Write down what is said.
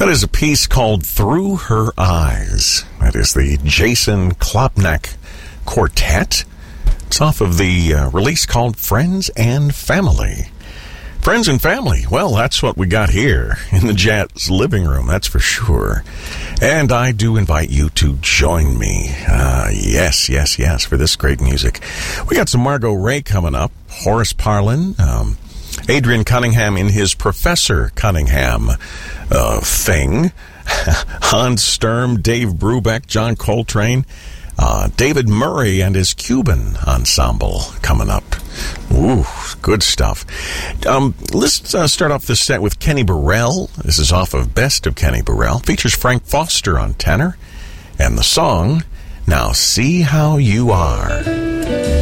That is a piece called Through Her Eyes. That is the Jason Klopnak Quartet. It's off of the release called Friends and Family. Friends and family, well, that's what we got here in the Jazz Living Room, that's for sure. And I do invite you to join me, yes, for this great music. We got some Margot Ray coming up, Horace Parlan, Adrian Cunningham in his Professor Cunningham thing, Hans Sturm, Dave Brubeck, John Coltrane, David Murray and his Cuban ensemble coming up. Ooh, good stuff. Let's start off this set with Kenny Burrell. This is off of Best of Kenny Burrell. Features Frank Foster on tenor. And the song, Now See How You Are.